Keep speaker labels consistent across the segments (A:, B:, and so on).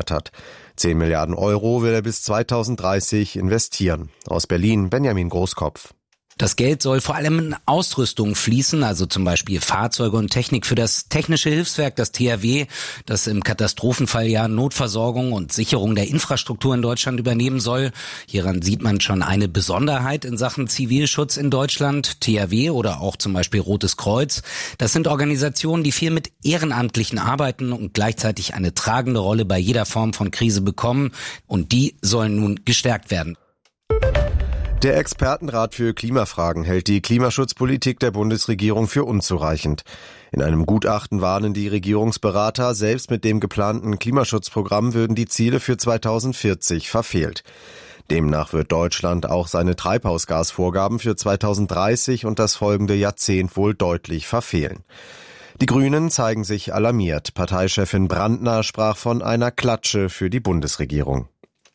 A: erweitert. 10 Milliarden Euro will er bis 2030 investieren. Aus Berlin, Benjamin Großkopf.
B: Das Geld soll vor allem in Ausrüstung fließen, also zum Beispiel Fahrzeuge und Technik für das Technische Hilfswerk, das THW, das im Katastrophenfall ja Notversorgung und Sicherung der Infrastruktur in Deutschland übernehmen soll. Hieran sieht man schon eine Besonderheit in Sachen Zivilschutz in Deutschland. THW oder auch zum Beispiel Rotes Kreuz, das sind Organisationen, die viel mit Ehrenamtlichen arbeiten und gleichzeitig eine tragende Rolle bei jeder Form von Krise bekommen. Und die sollen nun gestärkt werden.
A: Der Expertenrat für Klimafragen hält die Klimaschutzpolitik der Bundesregierung für unzureichend. In einem Gutachten warnen die Regierungsberater, selbst mit dem geplanten Klimaschutzprogramm würden die Ziele für 2040 verfehlt. Demnach wird Deutschland auch seine Treibhausgasvorgaben für 2030 und das folgende Jahrzehnt wohl deutlich verfehlen. Die Grünen zeigen sich alarmiert. Parteichefin Brandner sprach von einer Klatsche für die Bundesregierung.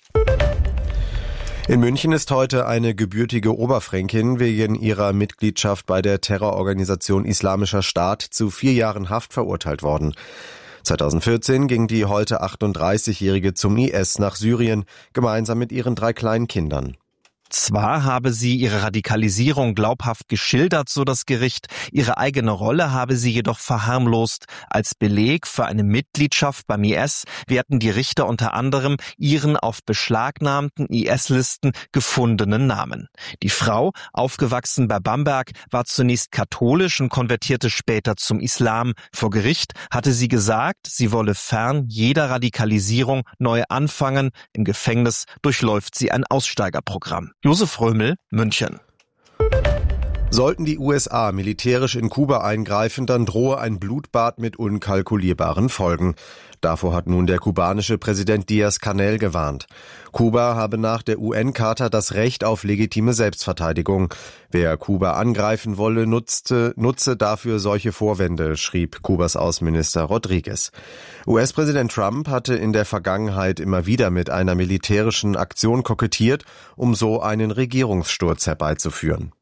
A: In München ist heute eine gebürtige Oberfränkin wegen ihrer Mitgliedschaft bei der Terrororganisation Islamischer Staat zu 4 Jahren Haft verurteilt worden. 2014 ging die heute 38-Jährige zum IS nach Syrien, gemeinsam mit ihren 3 kleinen Kindern.
C: Zwar habe sie ihre Radikalisierung glaubhaft geschildert, so das Gericht, ihre eigene Rolle habe sie jedoch verharmlost. Als Beleg für eine Mitgliedschaft beim IS werten die Richter unter anderem ihren auf beschlagnahmten IS-Listen gefundenen Namen. Die Frau, aufgewachsen bei Bamberg, war zunächst katholisch und konvertierte später zum Islam. Vor Gericht hatte sie gesagt, sie wolle fern jeder Radikalisierung neu anfangen. Im Gefängnis durchläuft sie ein Aussteigerprogramm. Josef Römel, München.
A: Sollten die USA militärisch in Kuba eingreifen, dann drohe ein Blutbad mit unkalkulierbaren Folgen. Davor hat nun der kubanische Präsident Díaz-Canel gewarnt. Kuba habe nach der UN-Charta das Recht auf legitime Selbstverteidigung. Wer Kuba angreifen wolle, nutze dafür solche Vorwände, schrieb Kubas Außenminister Rodriguez. US-Präsident Trump hatte in der Vergangenheit immer wieder mit einer militärischen Aktion kokettiert, um so einen Regierungssturz herbeizuführen.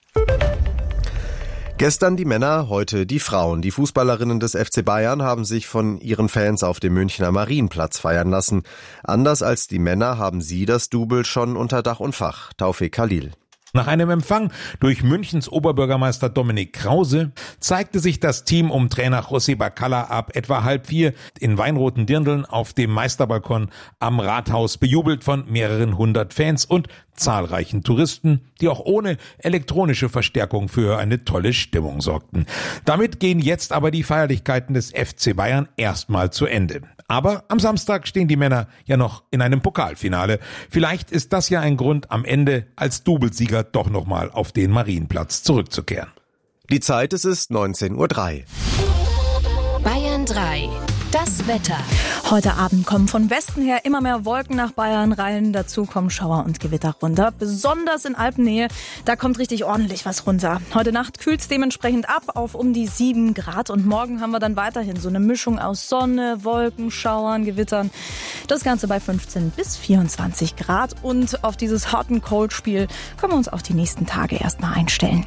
A: Gestern die Männer, heute die Frauen. Die Fußballerinnen des FC Bayern haben sich von ihren Fans auf dem Münchner Marienplatz feiern lassen. Anders als die Männer haben sie das Double schon unter Dach und Fach. Taufik Khalil.
D: Nach einem Empfang durch Münchens Oberbürgermeister Dominik Krause zeigte sich das Team um Trainer José Bacalla ab etwa 3:30 in weinroten Dirndln auf dem Meisterbalkon am Rathaus, bejubelt von mehreren hundert Fans und zahlreichen Touristen, die auch ohne elektronische Verstärkung für eine tolle Stimmung sorgten. Damit gehen jetzt aber die Feierlichkeiten des FC Bayern erstmal zu Ende. Aber am Samstag stehen die Männer ja noch in einem Pokalfinale. Vielleicht ist das ja ein Grund, am Ende als Doublesieger doch nochmal auf den Marienplatz zurückzukehren.
A: Die Zeit, es ist 19:03 Uhr.
E: Bayern 3. Das Wetter.
F: Heute Abend kommen von Westen her immer mehr Wolken nach Bayern rein. Dazu kommen Schauer und Gewitter runter. Besonders in Alpennähe, da kommt richtig ordentlich was runter. Heute Nacht kühlt es dementsprechend ab auf um die 7 Grad. Und morgen haben wir dann weiterhin so eine Mischung aus Sonne, Wolken, Schauern, Gewittern. Das Ganze bei 15 bis 24 Grad. Und auf dieses Hot-and-Cold-Spiel können wir uns auch die nächsten Tage erstmal einstellen.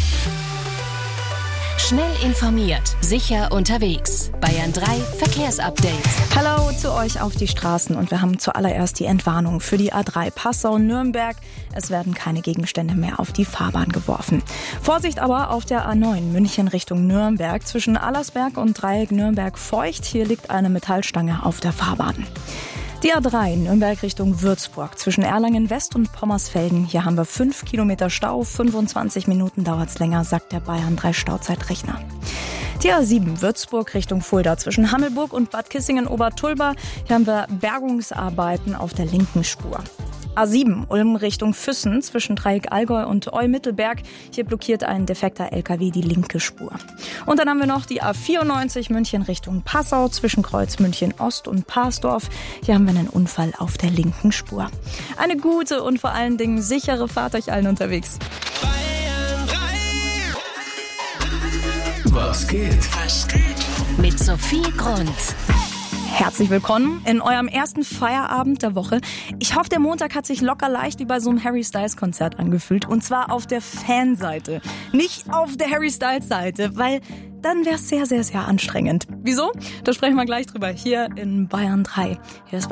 E: Schnell informiert, sicher unterwegs. Bayern 3 Verkehrsupdate.
F: Hallo zu euch auf die Straßen und wir haben zuallererst die Entwarnung für die A3 Passau-Nürnberg. Es werden keine Gegenstände mehr auf die Fahrbahn geworfen. Vorsicht aber auf der A9 München Richtung Nürnberg zwischen Allersberg und Dreieck Nürnberg-Feucht. Hier liegt eine Metallstange auf der Fahrbahn. Die A3 Nürnberg Richtung Würzburg zwischen Erlangen West und Pommersfelden. Hier haben wir 5 Kilometer Stau, 25 Minuten dauert's länger, sagt der Bayern 3 Stauzeitrechner. Die A7 Würzburg Richtung Fulda zwischen Hammelburg und Bad Kissingen-Obertulba. Hier haben wir Bergungsarbeiten auf der linken Spur. A7 Ulm Richtung Füssen zwischen Dreieck Allgäu und Eu-Mittelberg. Hier blockiert ein defekter LKW die linke Spur. Und dann haben wir noch die A94 München Richtung Passau zwischen Kreuz München Ost und Parsdorf. Hier haben wir einen Unfall auf der linken Spur. Eine gute und vor allen Dingen sichere Fahrt euch allen unterwegs.
G: Was geht?
E: Mit Sophie Grund.
F: Herzlich willkommen in eurem ersten Feierabend der Woche. Ich hoffe, der Montag hat sich locker leicht wie bei so einem Harry Styles Konzert angefühlt. Und zwar auf der Fanseite, nicht auf der Harry Styles Seite, weil dann wäre es sehr, sehr, sehr anstrengend. Wieso? Da sprechen wir gleich drüber hier in Bayern 3. Hier ist